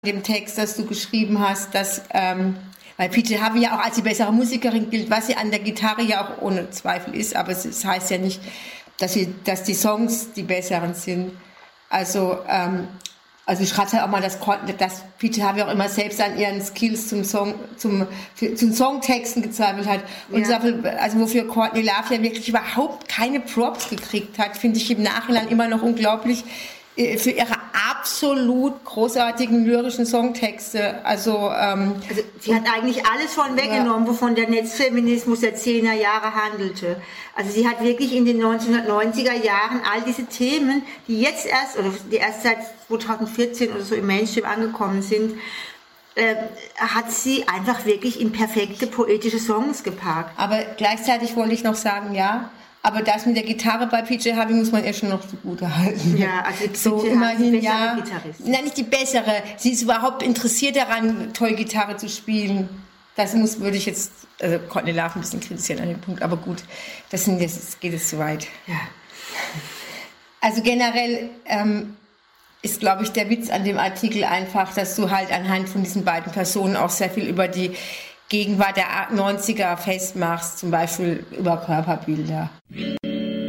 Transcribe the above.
dem Text, das du geschrieben hast, dass, weil PJ Harvey ja auch als die bessere Musikerin gilt, was sie an der Gitarre ja auch ohne Zweifel ist, aber es heißt ja nicht, dass die Songs die besseren sind. Also ich schreibe halt auch mal, dass PJ Harvey auch immer selbst an ihren Skills zum Songtexten gezweifelt hat. Und also wofür Courtney Love ja wirklich überhaupt keine Props gekriegt hat, finde ich im Nachhinein immer noch unglaublich, für ihre absolut großartigen lyrischen Songtexte. Also sie hat eigentlich alles von weggenommen, wovon der Netzfeminismus der 10er Jahre handelte. Also sie hat wirklich in den 1990er Jahren all diese Themen, die jetzt die erst seit 2014 oder so im Mainstream angekommen sind, hat sie einfach wirklich in perfekte poetische Songs gepackt. Aber gleichzeitig wollte ich noch sagen, aber das mit der Gitarre bei PJ Harvey muss man ihr schon noch zugute halten. Ja, also so immerhin Nein, nicht die bessere. Sie ist überhaupt interessiert daran, toll Gitarre zu spielen. Würde ich jetzt Courtney Love ein bisschen kritisieren an dem Punkt. Aber gut, geht es zu weit. Ja. Also generell ist, glaube ich, der Witz an dem Artikel einfach, dass du halt anhand von diesen beiden Personen auch sehr viel über die Gegenwart der 90er festmachst, zum Beispiel über Körperbilder.